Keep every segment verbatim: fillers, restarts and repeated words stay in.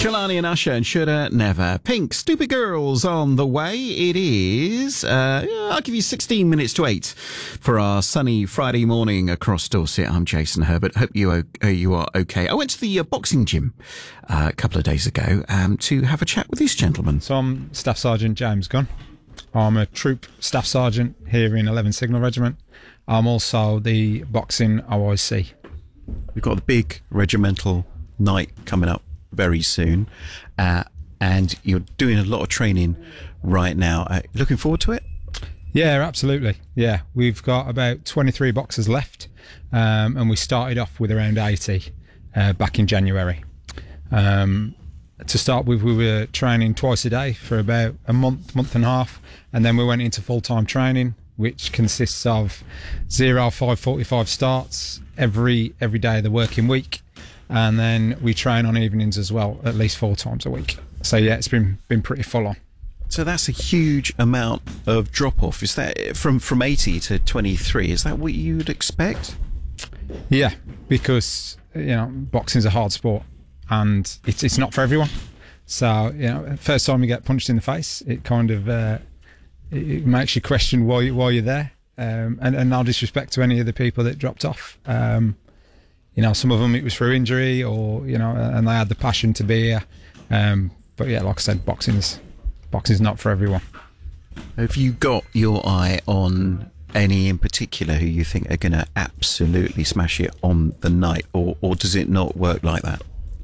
Kehlani and Usher and Shoulda Never. Pink, Stupid Girls on the way. It is, uh, I'll give you sixteen minutes to eight for our sunny Friday morning across Dorset. I'm Jason Herbert. Hope you, uh, you are okay. I went to the uh, boxing gym uh, a couple of days ago um, to have a chat with this gentleman. So I'm Staff Sergeant James Gunn. I'm a Troop Staff Sergeant here in eleventh Signal Regiment. I'm also the boxing O I C. We've got a big regimental night coming up very soon, uh, and you're doing a lot of training right now. Uh, looking forward to it? Yeah, absolutely. Yeah, we've got about twenty-three boxers left, um, and we started off with around eighty uh, back in January. Um, to start with, we were training twice a day for about a month, month and a half, and then we went into full-time training, which consists of zero five forty-five starts every every day of the working week. And then we train on evenings as well, at least four times a week. So yeah, it's been been pretty full on. So that's a huge amount of drop off. Is that from from eighty to twenty-three? Is that what you'd expect? Yeah, because you know boxing's a hard sport, and it's it's not for everyone. So you know, first time you get punched in the face, it kind of uh, it makes you question why why you're there. Um, and, and no disrespect to any of the people that dropped off. Um, You know, some of them it was through injury, or you know, and they had the passion to be here. Um, but yeah, like I said, boxing's boxing's not for everyone. Have you got your eye on any in particular who you think are going to absolutely smash it on the night, or or does it not work like that?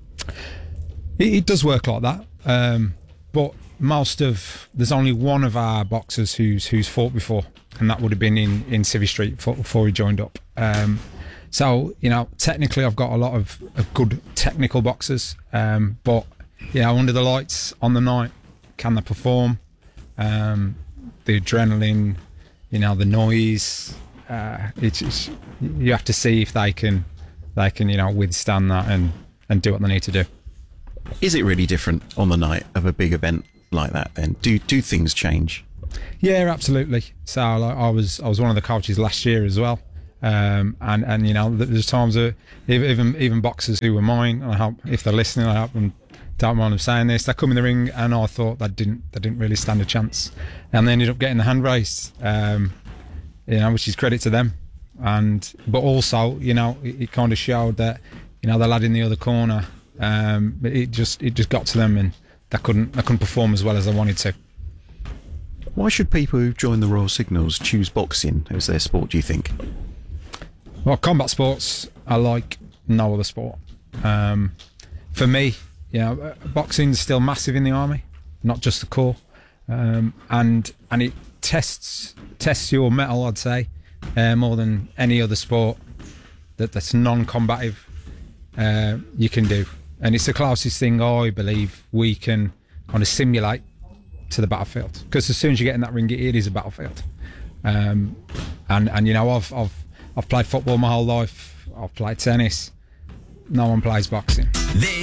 It, it does work like that, um, but most of there's only one of our boxers who's who's fought before, and that would have been in in Civvy Street before, before he joined up. Um, So, you know, technically I've got a lot of, of good technical boxers, um, but, you know, under the lights on the night, can they perform? Um, the adrenaline, you know, the noise, uh, it's, it's, you have to see if they can, they can, you know, withstand that and, and do what they need to do. Is it really different on the night of a big event like that then? Do, do things change? Yeah, absolutely. So like, I was I was one of the coaches last year as well. Um, and, and you know, there's times that even even boxers who were mine, and I hope if they're listening, I hope them don't mind them saying this. They come in the ring, and I thought they didn't they didn't really stand a chance, and they ended up getting the hand raised. Um, you know, which is credit to them. And but also, you know, it, it kind of showed that you know the lad in the other corner, um, it just it just got to them, and they couldn't they couldn't perform as well as they wanted to. Why should people who join the Royal Signals choose boxing as their sport, do you think? Well, combat sports are like no other sport. Um, for me, you know, boxing's still massive in the army, not just the corps, um, and and it tests tests your mettle, I'd say, uh, more than any other sport that that's non-combative uh, you can do, and it's the closest thing I believe we can kind of simulate to the battlefield. Because as soon as you get in that ring, it is a battlefield, um, and and you know, I've I've I've played football my whole life. I've played tennis. No one plays boxing.